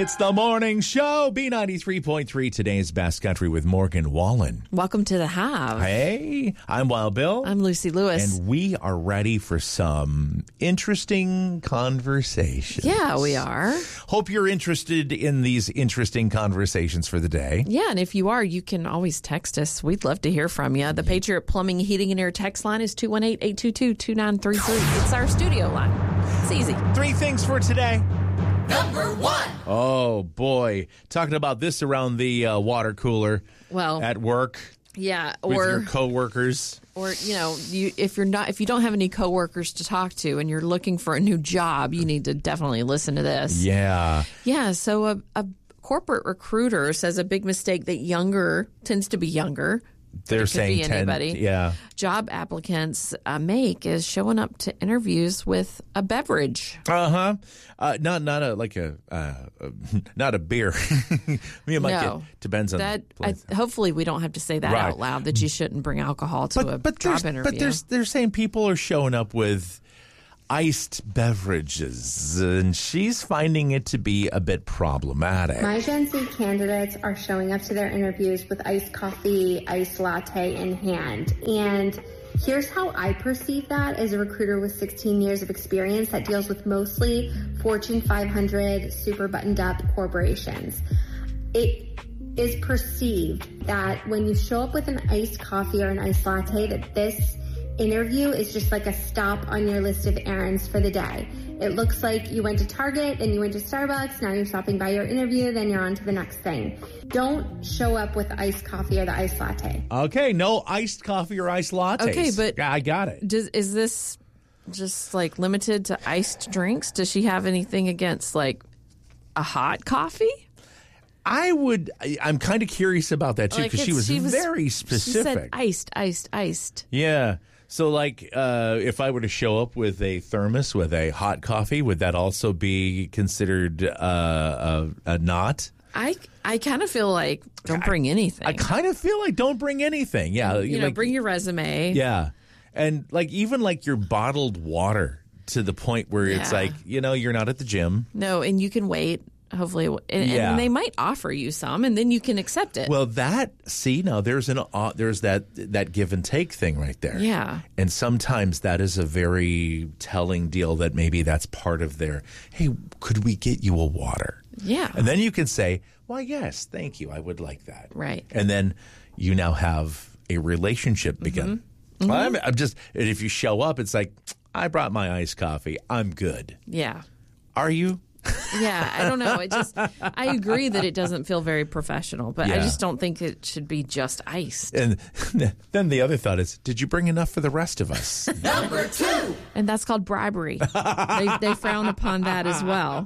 It's the morning show, B93.3, today's best country with Morgan Wallen. Welcome to the Hive. Hey, I'm Wild Bill. I'm Lucy Lewis. And we are ready for some interesting conversations. Yeah, we are. Hope you're interested in these interesting conversations for the day. Yeah, and if you are, you can always text us. We'd love to hear from you. The Patriot Plumbing, Heating, and Air text line is 218-822-2933. It's our studio line. It's easy. 3 things for today. Number 1. Oh, boy. Talking about this around the water cooler at work. Yeah, with your coworkers. Or, you know, if you don't have any coworkers to talk to and you're looking for a new job, you need to definitely listen to this. Yeah. Yeah, so a corporate recruiter says a big mistake that tends to be younger. They're saying 10. Anybody. Yeah. Job applicants make is showing up to interviews with a beverage. Not a beer. Depends on that. the place. Hopefully, we don't have to say that out loud. That you shouldn't bring alcohol to a job interview. But they're saying people are showing up with iced beverages, and she's finding it to be a bit problematic. My Gen Z candidates are showing up to their interviews with iced coffee, iced latte in hand. And here's how I perceive that as a recruiter with 16 years of experience that deals with mostly Fortune 500 super buttoned up corporations. It is perceived that when you show up with an iced coffee or an iced latte, that this interview is just like a stop on your list of errands for the day. It looks like you went to Target, then you went to Starbucks, now you're stopping by your interview, then you're on to the next thing. Don't show up with the iced coffee or the iced latte. Okay, no iced coffee or iced lattes. Okay, but I got it. Is this just like limited to iced drinks? Does she have anything against like a hot coffee? I'm kind of curious about that too, because she was very specific. She said iced. Yeah. So, if I were to show up with a thermos with a hot coffee, would that also be considered a not? I kind of feel like don't bring anything. I kind of feel like don't bring anything. Yeah, bring your resume. Yeah, and even your bottled water to the point where it's you're not at the gym. No, and you can wait. Hopefully, and they might offer you some, and then you can accept it. Well, there's that give and take thing right there. Yeah, and sometimes that is a very telling deal that maybe that's part of their. Hey, could we get you a water? Yeah, and then you can say, "Well, yes, thank you, I would like that." Right, and then you now have a relationship begin. Mm-hmm. Mm-hmm. I'm just, and if you show up, it's like, I brought my iced coffee. I'm good. Yeah, are you? Yeah, I don't know. I agree that it doesn't feel very professional, but I just don't think it should be just iced. And then the other thought is, did you bring enough for the rest of us? Number 2. And that's called bribery. They frown upon that as well.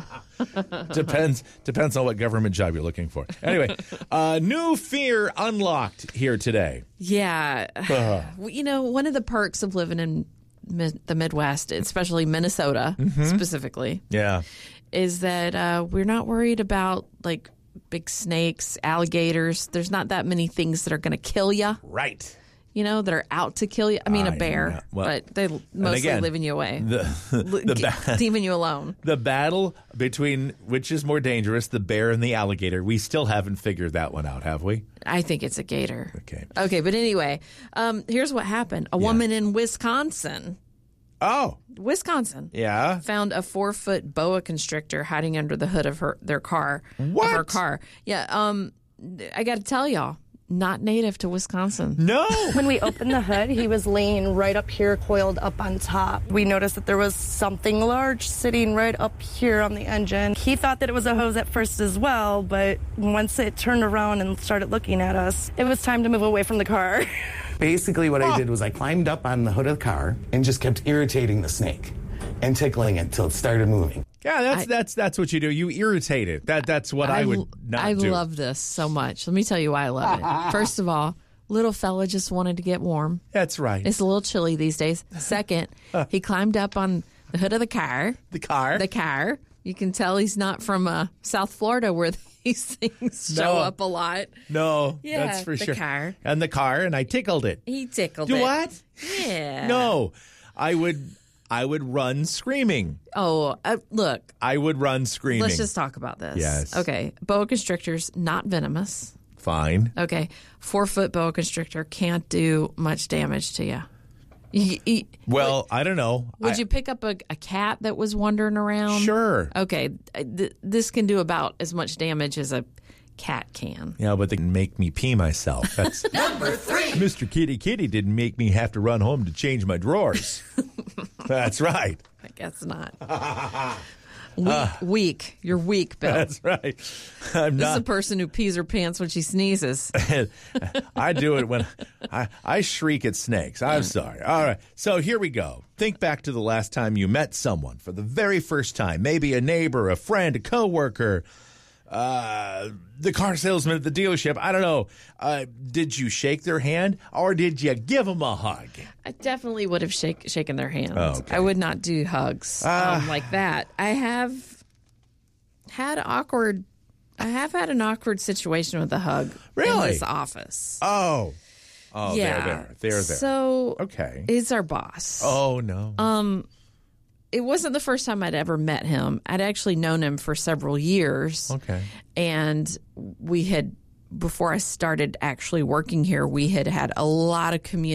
Depends on what government job you're looking for. Anyway, new fear unlocked here today. Yeah. One of the perks of living in the Midwest, especially Minnesota specifically, is that we're not worried about big snakes, alligators. There's not that many things that are going to kill you. Right. That are out to kill you. I mean, a bear, but they mostly leaving you away, leaving you alone. The battle between which is more dangerous, the bear and the alligator, we still haven't figured that one out, have we? I think it's a gator. Okay, but anyway, here's what happened. A woman in Wisconsin. Oh. Wisconsin. Yeah. Found a 4-foot boa constrictor hiding under the hood of their car. What? Of her car. Yeah. I got to tell y'all. Not native to Wisconsin. No. When we opened the hood, he was laying right up here, coiled up on top. We noticed that there was something large sitting right up here on the engine. He thought that it was a hose at first as well, but once it turned around and started looking at us, it was time to move away from the car. Basically what I did was I climbed up on the hood of the car and just kept irritating the snake and tickling it until it started moving. Yeah, that's what you do. You irritate it. That's what I would not do. I love this so much. Let me tell you why I love it. First of all, little fella just wanted to get warm. That's right. It's a little chilly these days. Second, he climbed up on the hood of the car. The car. You can tell he's not from South Florida where these things show up a lot. No, yeah, that's for sure. The car. And the car, and I tickled it. He tickled it. What? Yeah. No, I would I would run screaming. Oh, look. I would run screaming. Let's just talk about this. Yes. Okay. Boa constrictors, not venomous. Fine. Okay. 4-foot boa constrictor can't do much damage to you. I don't know. Would you pick up a cat that was wandering around? Sure. Okay. This can do about as much damage as a cat can. Yeah, but they can make me pee myself. That's Number 3. Mr. Kitty didn't make me have to run home to change my drawers. That's right. I guess not. Weak. You're weak, Bill. That's right. I'm This not. is a person who pees her pants when she sneezes. I do it when I shriek at snakes. I'm sorry. All right. So here we go. Think back to the last time you met someone for the very first time. Maybe a neighbor, a friend, a coworker, the car salesman at the dealership. I don't know. Did you shake their hand or did you give them a hug? I definitely would have shaken their hand. Oh, okay. I would not do hugs like that. I have had an awkward situation with a hug Really? in this office. Oh, yeah. They're there. So Okay. it's our boss. Oh, no. It wasn't the first time I'd ever met him. I'd actually known him for several years. Okay. And we had, before I started actually working here, we had a lot of communication